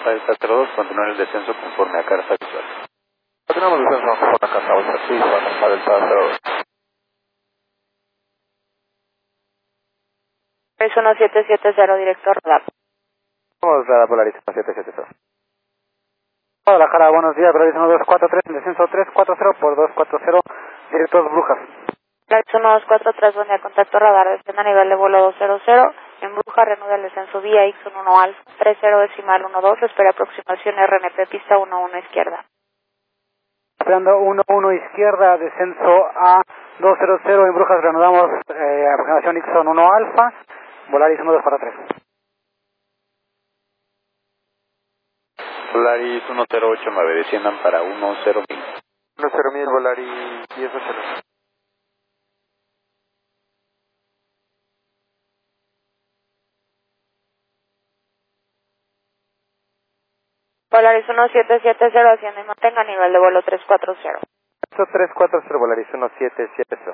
Delta 02, continuar el descenso conforme a carta visual. Continuamos el descenso conforme a carta visual, sí, para Delta 02. 1770, director radar. Vamos a Polaris 1770. Guadalajara, buenos días, Polaris 1243, en descenso 340 por 240, director Brujas. Polaris 1243, buen día, contacto radar, desciende a nivel de vuelo 200, en Brujas, reanuda el descenso vía X11 Alfa, 30 decimal 12, espera aproximación RNP, pista 11 izquierda. Esperando 11 izquierda, descenso a 200, en Brujas reanudamos aproximación X11 Alfa, Polaris 1243. Polaris 1089, desciendan para 10.000. 10.000, Polaris 1080. Polaris 1770, asciende y mantenga a nivel de vuelo 340. 340, Polaris 1770.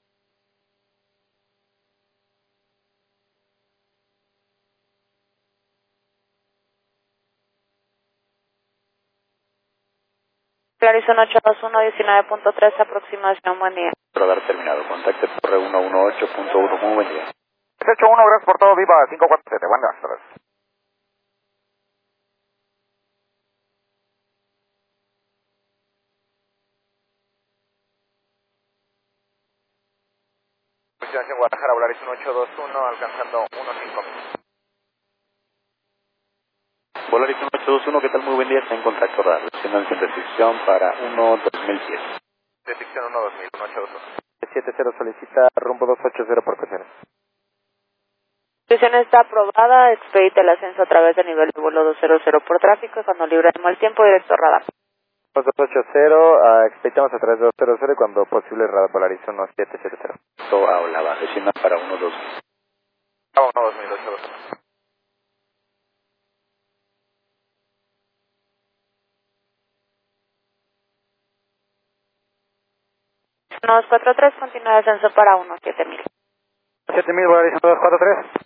Polaris 1821, 19.3, aproximación, buen día. Radar terminado, contacte Torre 118.1, muy buen día. 181, gracias por todo, viva 547, buenas tardes. En Guadalajara, Polaris 1821, alcanzando 15. Polaris 1821, ¿qué tal? Muy buen día, está en contacto radar. Desciendan sin restricción para 1.2010. Restricción 12000, 1821. 70 solicita rumbo 280 por cuestiones. La sesión está aprobada, expedite el ascenso a través de nivel de vuelo 200 por tráfico y cuando libre de mal tiempo, director radar. 280, expeditamos a través de 200 y cuando posible radar Polaris 1770. Esto a Olava, desciendan para 1.2000. 12000, 821. Nos 43, continúa descenso para 17000. 7000, Polaris 243.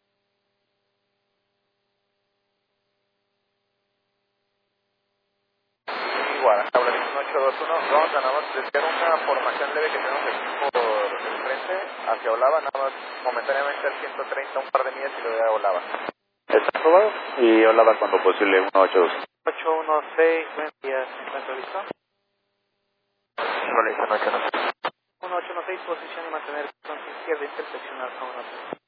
Guadalajara, Polaris 1821, vamos a nada más desviar una formación leve que tenemos aquí por el frente hacia Olava, nada más momentáneamente al 130, un par de millas y lo de Olava. ¿Está aprobado? Y Olava cuando posible 182. 816, buen día, ¿se encuentra listo? Polaris 1816. 1816, posición y mantener con izquierda, intersección alfa 13.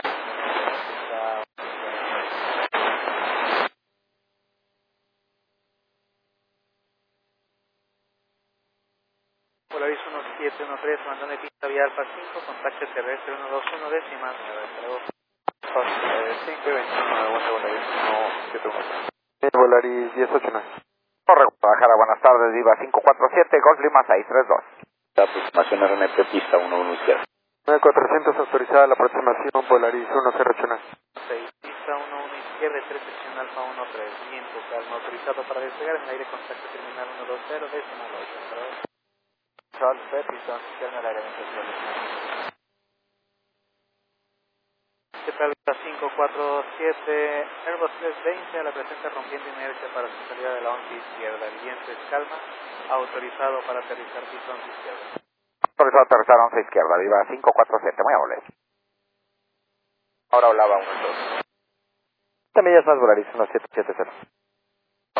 Polaris 1713, mandando pista vía Alfa 5, contacto terrestre 121, décimas 932. 5 y 21, Polaris 171. Polaris 1089. Corre, Guadalajara, buenas tardes, Viva 547, Golf Lima 632. La aproximación RNP, pista 11 izquierda. 9400, autorizada la aproximación Polaris 1089. 6, pista 11 izquierda, 3 sección alfa 13, viento, calma, autorizado para despegar en el aire, contacto terminal 120, décimal 8. Charles B, pista izquierda en el área de intención. ¿Qué tal? 547, Airbus 320 a la presencia rompiendo inercia para su salida de la 11 izquierda. El viento es calma, autorizado para aterrizar pista 11 izquierda. Autorizado a aterrizar 11 izquierda, Viva 547, muy amable. Ahora hablaba 1-2. También ya es más Polaris 1770.